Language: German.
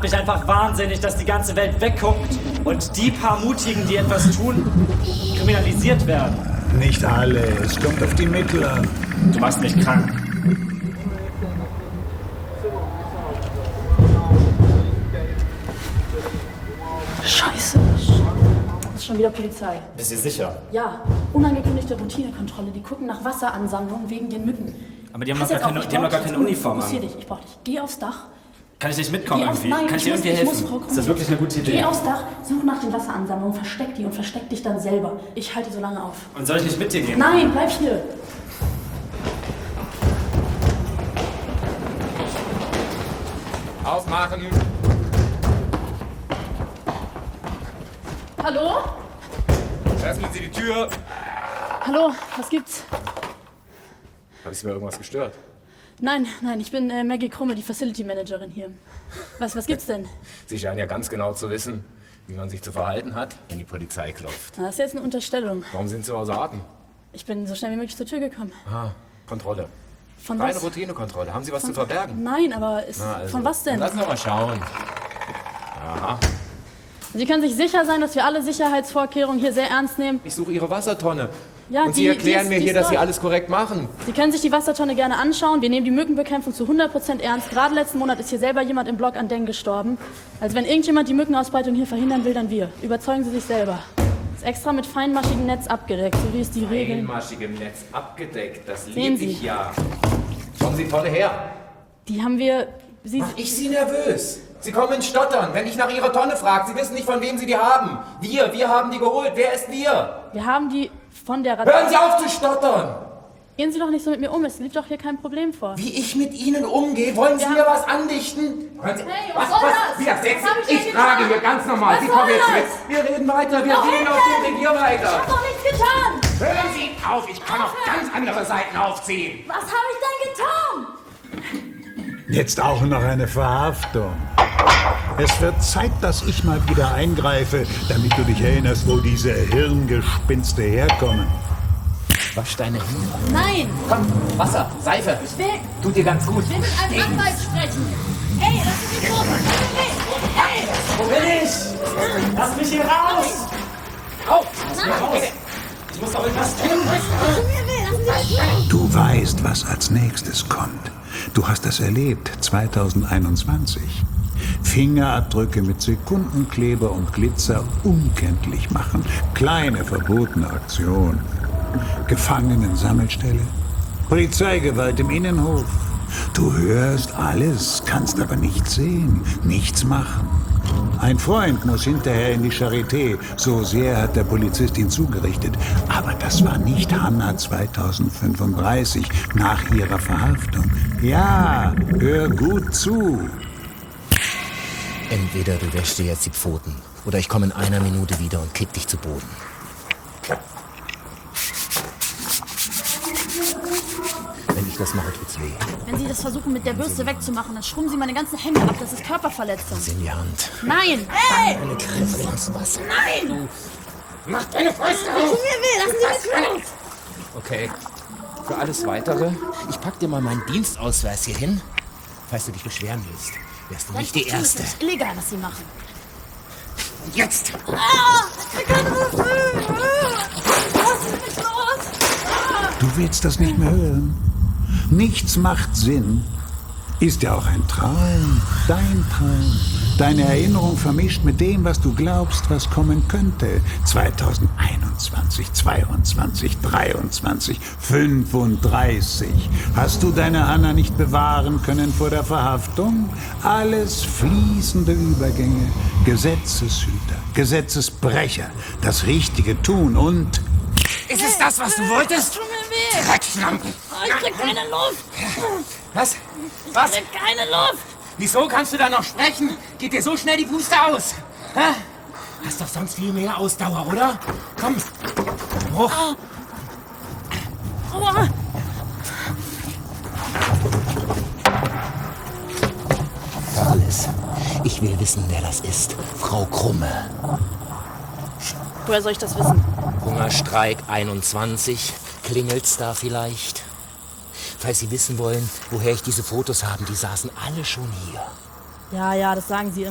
macht mich einfach wahnsinnig, dass die ganze Welt wegguckt und die paar Mutigen, die etwas tun, kriminalisiert werden. Nicht alle, es kommt auf die Mittel an. Du machst mich krank. Scheiße. Das ist schon wieder Polizei. Bist du sicher? Ja, unangekündigte Routinekontrolle. Die gucken nach Wasseransammlungen wegen den Mücken. Aber die haben doch gar keine Uniform an. Fokussier dich, ich brauch dich. Geh aufs Dach. Kann ich nicht mitkommen irgendwie? Nein, Kann ich dir irgendwie helfen? Ist das wirklich eine gute Idee? Geh aufs Dach, such nach den Wasseransammlungen, versteck die und versteck dich dann selber. Ich halte die so lange auf. Und soll ich nicht mit dir gehen? Nein, bleib hier. Aufmachen! Hallo? Öffnen Sie die Tür! Hallo, was gibt's? Habe ich Sie bei irgendwas gestört? Nein, ich bin Maggie Krumme, die Facility Managerin hier. Was gibt's denn? Sie scheinen ja ganz genau zu wissen, wie man sich zu verhalten hat, wenn die Polizei klopft. Das ist jetzt eine Unterstellung. Warum sind Sie außer Atem? Ich bin so schnell wie möglich zur Tür gekommen. Ah, Kontrolle. Von Reine was? Routinekontrolle. Haben Sie was zu verbergen? Nein, aber Na, also, von was denn? Lassen wir mal schauen. Aha. Sie können sich sicher sein, dass wir alle Sicherheitsvorkehrungen hier sehr ernst nehmen. Ich suche Ihre Wassertonne. Ja, Und Sie erklären mir hier, dass Sie alles korrekt machen. Sie können sich die Wassertonne gerne anschauen. Wir nehmen die Mückenbekämpfung zu 100% ernst. Gerade letzten Monat ist hier selber jemand im Block an Dengue gestorben. Also wenn irgendjemand die Mückenausbreitung hier verhindern will, dann wir. Überzeugen Sie sich selber. Ist extra mit feinmaschigem Netz abgedeckt, so wie es die Regeln... Feinmaschigem Netz abgedeckt, das Sehen liebe ich Sie. ja. Schauen Sie Tonne her. Die haben wir... Mach ich Sie nervös? Sie kommen ins Stottern, wenn ich nach Ihrer Tonne frage. Sie wissen nicht, von wem Sie die haben. Wir haben die geholt. Wer ist wir? Wir haben die von der... Hören Sie auf zu stottern! Gehen Sie doch nicht so mit mir um, es liegt doch hier kein Problem vor. Wie ich mit Ihnen umgehe? Wollen Sie mir was andichten? Hören Sie, Hey, was was soll das? Widersetzen? Was hab ich denn Ich frage getan? hier ganz normal. Was Sie soll kommen jetzt das? mit. Wir reden weiter. Wir Warum gehen auf denn? dem Regier Ich weiter. hab doch nichts getan! Hören Sie auf, ich kann auf ganz andere Seiten aufziehen. Was habe ich denn getan? Jetzt auch noch eine Verhaftung. Es wird Zeit, dass ich mal wieder eingreife, damit du dich erinnerst, wo diese Hirngespinste herkommen. Wasch deine Hände. Nein! Komm, Wasser, Seife. Ich will Tut dir ganz gut. mit einem Anwalt sprechen! Hey, lass mich los! Hey! Wo bin ich? Lass mich hier raus! Auf! Lass mich raus! Ich muss doch irgendwas tun! Du weißt, was als nächstes kommt. Du hast es erlebt, 2021. Fingerabdrücke mit Sekundenkleber und Glitzer unkenntlich machen. Kleine verbotene Aktion. Gefangenensammelstelle. Polizeigewalt im Innenhof. Du hörst alles, kannst aber nichts sehen, nichts machen. Ein Freund muss hinterher in die Charité. So sehr hat der Polizist ihn zugerichtet. Aber das war nicht Hanna 2035 nach ihrer Verhaftung. Ja, hör gut zu. Entweder du wäschst dir jetzt die Pfoten oder ich komme in einer Minute wieder und kick dich zu Boden. Wenn ich das mache, tut's weh. Wenn Sie das versuchen, mit der Bürste wegzumachen, dann schrubben Sie meine ganzen Hände ab. Das ist Körperverletzung. Sie in die Hand. Nein! Hey! Eine Kräfte ins Wasser. Nein! Mach deine Fäuste Tut auf! mir weh, lassen Sie mich los! Okay. Für alles Weitere, Ich pack dir mal meinen Dienstausweis hier hin. Falls du dich beschweren willst, wärst du nicht die Erste. Das ist illegal, was Sie machen. Und jetzt! Ich kann nicht mehr. Lassen Sie mich los! Du willst das nicht mehr hören. Nichts macht Sinn. Ist ja auch ein Traum, dein Traum. Deine Erinnerung vermischt mit dem, was du glaubst, was kommen könnte. 2021, 22, 23, 35. Hast du deine Hanna nicht bewahren können vor der Verhaftung? Alles fließende Übergänge, Gesetzeshüter, Gesetzesbrecher, das Richtige tun und... Ist es das, was du wolltest? Tut mir weh! Dreckslampe! Ich krieg keine Luft! was? Was? Ich krieg keine Luft! Wieso kannst du da noch sprechen? Geht dir so schnell die Puste aus? Hä? Hast doch sonst viel mehr Ausdauer, oder? Komm. Hoch. Aua! Alles. Ich will wissen, wer das ist. Frau Krumme. Woher soll ich das wissen? Hungerstreik 21. Klingelt's da vielleicht? Falls Sie wissen wollen, woher ich diese Fotos habe, die saßen alle schon hier. Ja, das sagen Sie immer.